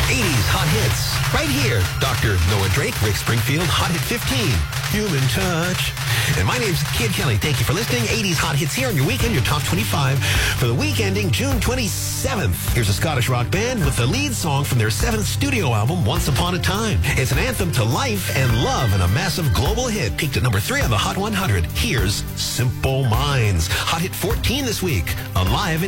80s Hot Hits. Right here, Dr. Noah Drake, Rick Springfield, Hot Hit 15, Human Touch. And my name's Kid Kelly. Thank you for listening. 80s Hot Hits here on your weekend, your top 25 for the week ending June 27th. Here's a Scottish rock band with the lead song from their 7th studio album, Once Upon a Time. It's an anthem to life and love and a massive global hit. Peaked at number 3 on the Hot 100. Here's Simple Minds. Hot Hit 14 this week. Alive in